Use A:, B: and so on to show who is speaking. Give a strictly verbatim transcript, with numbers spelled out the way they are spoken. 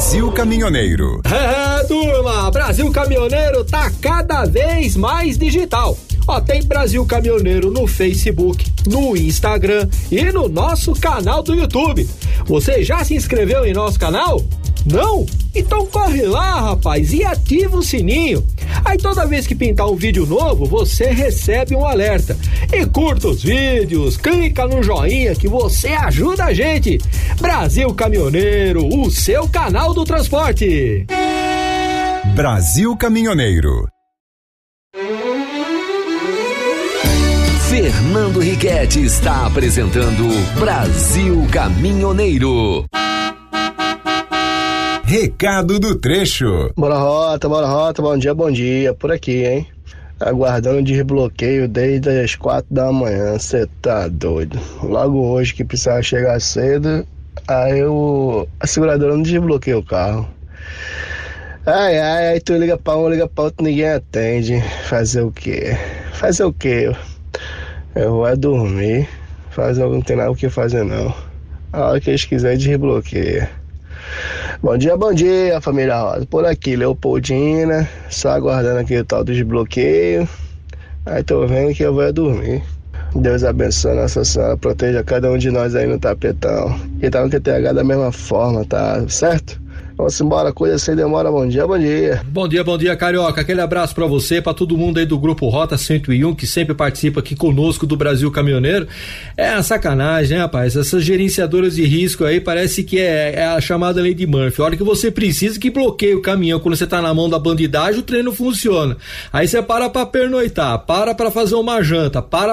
A: Brasil Caminhoneiro.
B: É, turma, Brasil Caminhoneiro tá cada vez mais digital. Ó, tem Brasil Caminhoneiro no Facebook, no Instagram e no nosso canal do YouTube. Você já se inscreveu em nosso canal? Não? Então corre lá, rapaz, e ativa o sininho. Aí toda vez que pintar um vídeo novo, você recebe um alerta. E curta os vídeos, clica no joinha que você ajuda a gente. Brasil Caminhoneiro, o seu canal do transporte.
A: Brasil Caminhoneiro.
C: Fernando Riquetti está apresentando Brasil Caminhoneiro.
A: Recado do trecho.
D: Bora rota, bora rota, bom dia, bom dia, por aqui, hein? Aguardando desbloqueio desde as quatro da manhã, cê tá doido. Logo hoje que precisava chegar cedo, aí o, a seguradora não desbloqueia o carro. Ai, ai, aí tu liga pra um, liga pra outro, ninguém atende. Fazer o quê? Fazer o quê? Eu vou é dormir, fazer, não tem nada o que fazer não. A hora que eles quiserem desbloqueia. Bom dia, bom dia, família Rosa. Por aqui, Leopoldina, só aguardando aqui o tal do desbloqueio. Aí tô vendo que eu vou é dormir. Deus abençoe, Nossa Senhora proteja cada um de nós aí no tapetão. E tá no T T H da mesma forma, tá certo? Vamos embora, coisa sem demora. Bom dia, bom dia.
B: Bom dia, bom dia, Carioca. Aquele abraço pra você, pra todo mundo aí do Grupo Rota cento e um, que sempre participa aqui conosco do Brasil Caminhoneiro. É a sacanagem, né, rapaz? Essas gerenciadoras de risco aí parece que é, é a chamada lei de Murphy. A hora que você precisa que bloqueie o caminhão, quando você tá na mão da bandidagem, o trem não funciona. Aí você para pra pernoitar, para pra fazer uma janta, para